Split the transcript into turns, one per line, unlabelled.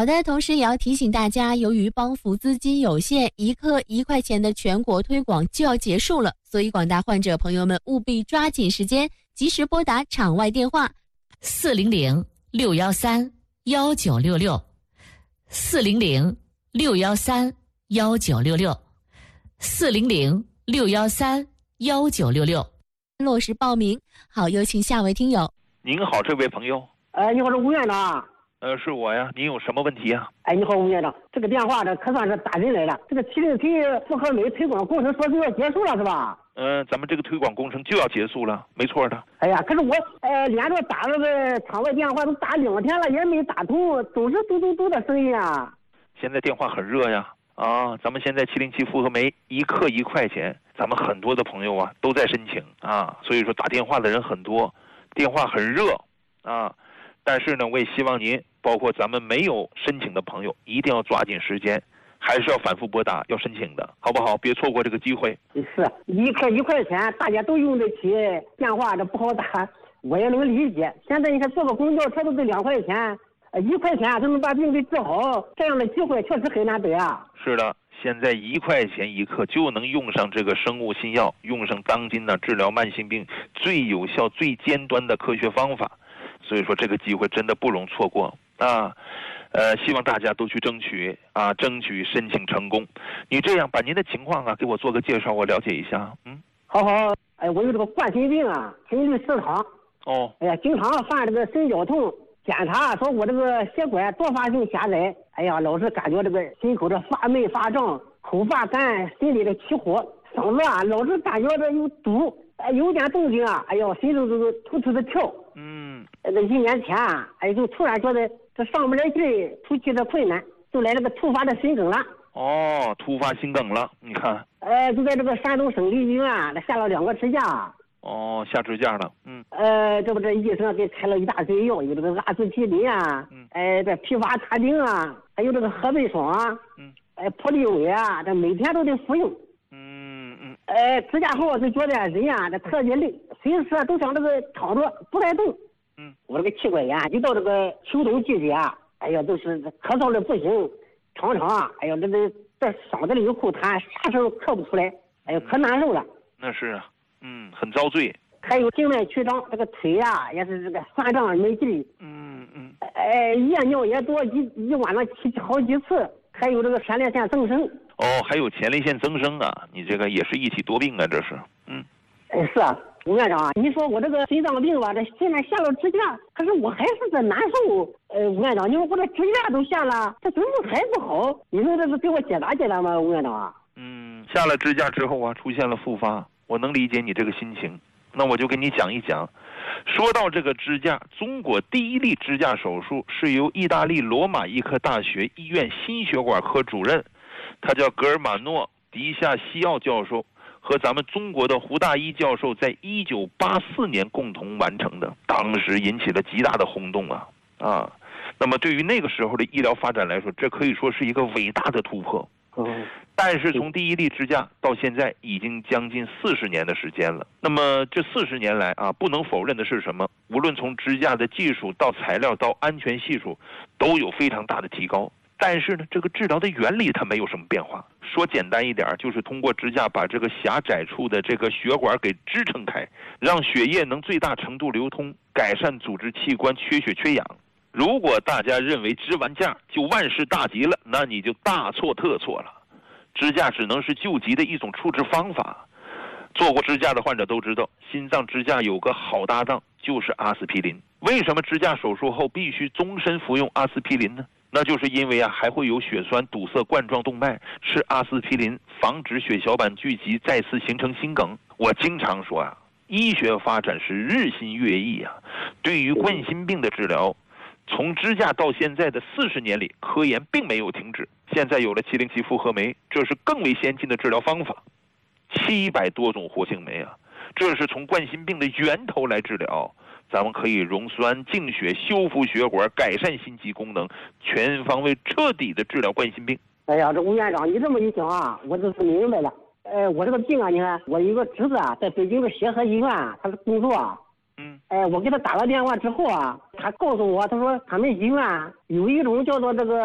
好的，同时也要提醒大家，由于帮扶资金有限，一克1块钱的全国推广就要结束了，所以广大患者朋友们务必抓紧时间，及时拨打场外电话400-613-1966，400-613-1966，400-613-1966，落实报名。好，有请下位听友。
您好，这位朋友。
你好，是吴院长。
是我呀，您有什么问题啊？
你好，吴院长，这个电话这可算是打进来了。这个麒麟体复合酶推广工程说就要结束了，是吧？
咱们这个推广工程就要结束了，没错的。
可是我连着打了个场外电话都打2天了，也没打通，总是嘟嘟嘟的声音啊。
现在电话很热呀，咱们现在707复合酶1克1块钱，咱们很多的朋友啊都在申请啊，所以说打电话的人很多，电话很热啊。但是呢，我也希望您，包括咱们没有申请的朋友，一定要抓紧时间，还是要反复拨打要申请的，好不好？别错过这个机会。
是1克1块钱，大家都用得起，电话这不好打，我也能理解。现在你看坐个公交车都得2块钱，1块钱就能把病给治好，这样的机会确实很难得啊。
是的，现在1块钱1克就能用上这个生物新药，用上当今呢治疗慢性病最有效、最尖端的科学方法。所以说这个机会真的不容错过啊！希望大家都去争取啊，争取申请成功。你这样把您的情况啊给我做个介绍，我了解一下。
好，我有这个冠心病啊，心律失常。经常犯这个心绞痛，检查说我这个血管多发性狭窄。老是感觉这个心口这发闷发胀，口发干，心里的起火，嗓子啊老是感觉这有堵，有点动静啊，心中这个突突的跳。1年前就突然觉得这上不来劲，出气的困难，就来了个突发的心梗了。
突发心梗了，你看。
就在这个山东省立医院下了2个支架。
下支架了。
这不这医生给开了一大堆药，有这个阿司匹林啊，这匹伐他定啊，还有这个河北爽啊，普利韦啊，这每天都得服用。支架后就觉得人啊这特别累，随时都想这个躺着不该动。我这个气管炎一到这个秋冬季节啊，都是咳嗽的不行，常常这嗓子里有口痰，啥声咳不出来，可难受了。
那是啊，很遭罪。
还有静脉曲张，这个腿啊也是这个酸胀没劲。夜尿也多，一晚上起好几次。还有这个前列腺增生。
还有前列腺增生啊，你这个也是一起多病啊，这是。
是啊，吴院长啊，你说我这个心脏病吧，这现在下了支架，可是我还是这难受。吴院长，你说我这支架都下了，这怎么还不好？你说这是给我解答解答吗，吴院长啊？
下了支架之后啊，出现了复发，我能理解你这个心情。那我就跟你讲一讲。说到这个支架，中国第一例支架手术是由意大利罗马医科大学医院心血管科主任，他叫格尔马诺·迪夏西奥教授，和咱们中国的胡大一教授在1984年共同完成的，当时引起了极大的轰动啊！那么对于那个时候的医疗发展来说，这可以说是一个伟大的突破。但是从第一例支架到现在已经将近40年的时间了。那么这40年来啊，不能否认的是什么？无论从支架的技术到材料到安全系数，都有非常大的提高。但是呢，这个治疗的原理它没有什么变化。说简单一点，就是通过支架把这个狭窄处的这个血管给支撑开，让血液能最大程度流通，改善组织器官缺血缺氧。如果大家认为支完架就万事大吉了，那你就大错特错了。支架只能是救急的一种处置方法。做过支架的患者都知道，心脏支架有个好搭档，就是阿司匹林。为什么支架手术后必须终身服用阿司匹林呢？那就是因为还会有血栓堵塞冠状动脉，吃阿司匹林防止血小板聚集再次形成心梗。我经常说医学发展是日新月异对于冠心病的治疗，从支架到现在的40年里，科研并没有停止。现在有了707复合酶，这是更为先进的治疗方法，700多种活性酶这是从冠心病的源头来治疗。咱们可以溶栓、净血、修复血管、改善心肌功能，全方位彻底的治疗冠心病。
这吴院长，你这么一讲我就是明白了。我这个病你看，我有个侄子在北京的协和医院，他是工作我给他打了电话之后他告诉我，他说他们医院有一种叫做这个